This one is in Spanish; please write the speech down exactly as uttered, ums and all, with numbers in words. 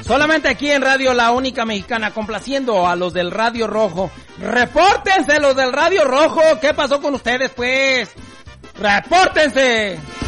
Solamente aquí en Radio La Única Mexicana, complaciendo a los del Radio Rojo. ¡Repórtense los del Radio Rojo! ¿Qué pasó con ustedes, pues? ¡Repórtense!